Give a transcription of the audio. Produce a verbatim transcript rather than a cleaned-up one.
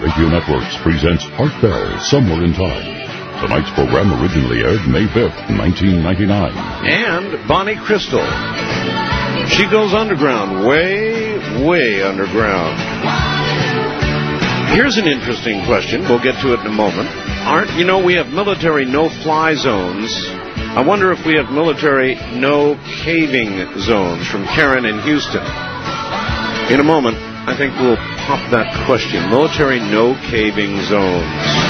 Radio Networks presents Art Bell, Somewhere in Time. Tonight's program originally aired May fifth, nineteen ninety-nine. And Bonnie Crystal. She goes underground, way, way underground. Here's an interesting question. We'll get to it in a moment. Art, you know, we have military no-fly zones. I wonder if we have military no-caving zones from Karen in Houston. In a moment, I think we'll pop that question. Military no-caving zones.